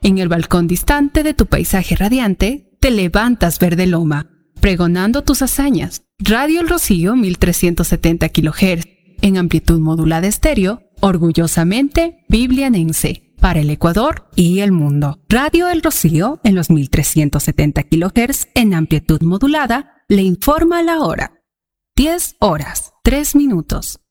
En el balcón distante de tu paisaje radiante, te levantas verde loma, pregonando tus hazañas. Radio El Rocío 1370 kHz, en amplitud modulada estéreo, orgullosamente biblianense, para el Ecuador y el mundo. Radio El Rocío, en los 1370 kHz, en amplitud modulada, le informa la hora. 10 horas, 3 minutos.